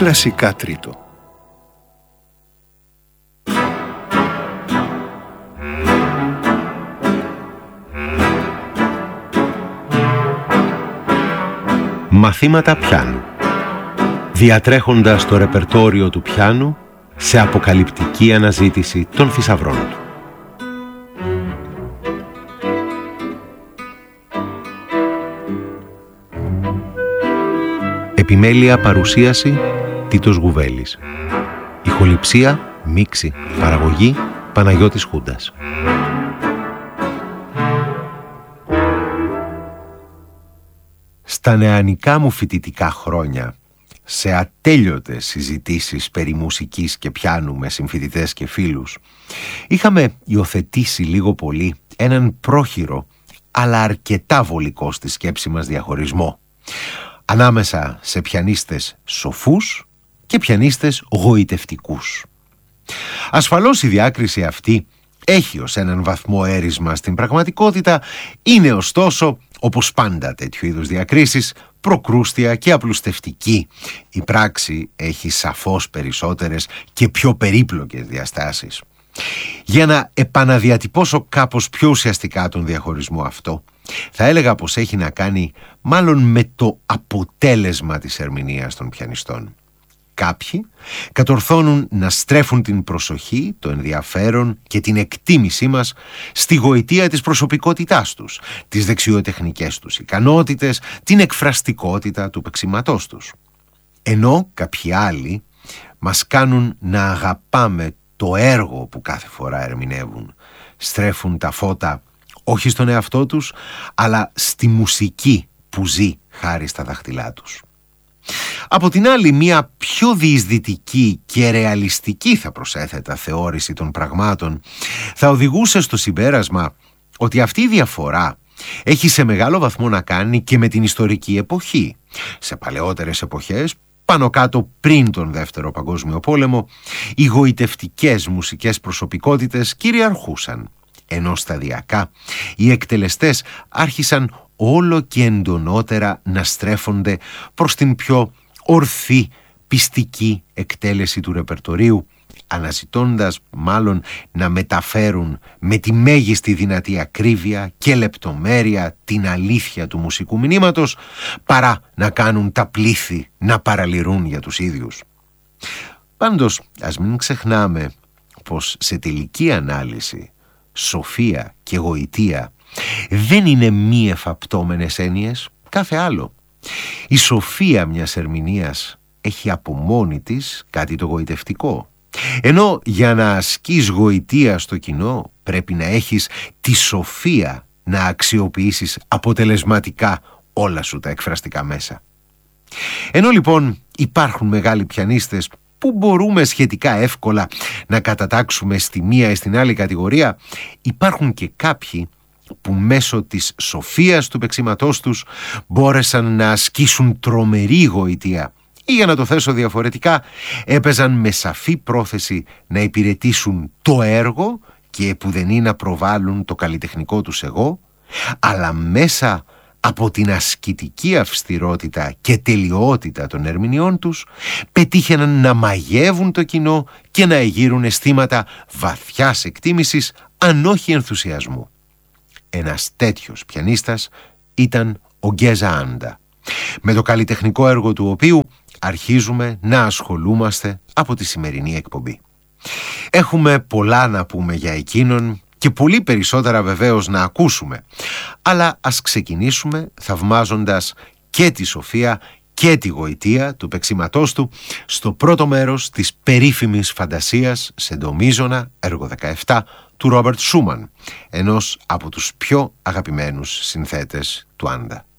Κλασικά τρίτο. Μαθήματα πιάνου. Διατρέχοντας το ρεπερτόριο του πιάνου σε αποκαλυπτική αναζήτηση των θησαυρών του. Επιμέλεια παρουσίαση Τίτος Γουβέλης. Ηχοληψία, μίξη, παραγωγή Παναγιώτης Χούντας. Στα νεανικά μου φοιτητικά χρόνια, σε ατέλειωτες συζητήσεις περί μουσικής και πιάνου με συμφοιτητές και φίλους, είχαμε υιοθετήσει λίγο πολύ έναν πρόχειρο αλλά αρκετά βολικό στη σκέψη μας διαχωρισμό ανάμεσα σε πιανίστες σοφούς και πιανίστες γοητευτικούς. Ασφαλώς η διάκριση αυτή έχει ως έναν βαθμό έρισμα στην πραγματικότητα, είναι ωστόσο, όπως πάντα τέτοιου είδους διακρίσεις, προκρούστια και απλουστευτική. Η πράξη έχει σαφώς περισσότερες και πιο περίπλοκες διαστάσεις. Για να επαναδιατυπώσω κάπως πιο ουσιαστικά τον διαχωρισμό αυτό, θα έλεγα πως έχει να κάνει μάλλον με το αποτέλεσμα της ερμηνείας των πιανιστών. Κάποιοι κατορθώνουν να στρέφουν την προσοχή, το ενδιαφέρον και την εκτίμησή μας στη γοητεία της προσωπικότητάς τους, τις δεξιοτεχνικές τους ικανότητες, την εκφραστικότητα του παίξηματός τους. Ενώ κάποιοι άλλοι μας κάνουν να αγαπάμε το έργο που κάθε φορά ερμηνεύουν, στρέφουν τα φώτα όχι στον εαυτό τους, αλλά στη μουσική που ζει χάρη στα δάχτυλά τους. Από την άλλη, μια πιο διεισδυτική και ρεαλιστική, θα προσέθετα, θεώρηση των πραγμάτων θα οδηγούσε στο συμπέρασμα ότι αυτή η διαφορά έχει σε μεγάλο βαθμό να κάνει και με την ιστορική εποχή. Σε παλαιότερες εποχές, πάνω κάτω πριν τον Δεύτερο Παγκόσμιο Πόλεμο, οι γοητευτικές μουσικές προσωπικότητες κυριαρχούσαν, ενώ σταδιακά οι εκτελεστές άρχισαν όλο και εντονότερα να στρέφονται προς την πιο ορθή, πιστική εκτέλεση του ρεπερτορίου, αναζητώντας μάλλον να μεταφέρουν με τη μέγιστη δυνατή ακρίβεια και λεπτομέρεια την αλήθεια του μουσικού μηνύματος, παρά να κάνουν τα πλήθη να παραλυρούν για τους ίδιους. Πάντως, ας μην ξεχνάμε πως σε τελική ανάλυση σοφία και γοητεία δεν είναι μη εφαπτώμενες έννοιες, κάθε άλλο. Η σοφία μιας ερμηνείας έχει από μόνη της κάτι το γοητευτικό, ενώ για να ασκείς γοητεία στο κοινό πρέπει να έχεις τη σοφία να αξιοποιήσεις αποτελεσματικά όλα σου τα εκφραστικά μέσα. Ενώ λοιπόν υπάρχουν μεγάλοι πιανίστες που μπορούμε σχετικά εύκολα να κατατάξουμε στη μία ή στην άλλη κατηγορία, υπάρχουν και κάποιοι που μέσω της σοφίας του παίξηματός τους μπόρεσαν να ασκήσουν τρομερή γοητεία ή, για να το θέσω διαφορετικά, έπαιζαν με σαφή πρόθεση να υπηρετήσουν το έργο και επουδενή να προβάλλουν το καλλιτεχνικό τους εγώ, αλλά μέσα από την ασκητική αυστηρότητα και τελειότητα των ερμηνεών τους πετύχαιναν να μαγεύουν το κοινό και να εγείρουν αισθήματα βαθιάς εκτίμησης, αν όχι ενθουσιασμού. Ένας τέτοιος πιανίστας ήταν ο Γκέζα Άντα, με το καλλιτεχνικό έργο του οποίου αρχίζουμε να ασχολούμαστε από τη σημερινή εκπομπή. Έχουμε πολλά να πούμε για εκείνον και πολύ περισσότερα βεβαίως να ακούσουμε, αλλά ας ξεκινήσουμε θαυμάζοντας και τη σοφία και τη γοητεία του παίξηματός του στο πρώτο μέρος της περίφημης φαντασίας σε ντο μείζωνα, έργο 17, του Ρόμπερτ Σούμαν, ενός από τους πιο αγαπημένους συνθέτες του Άντα.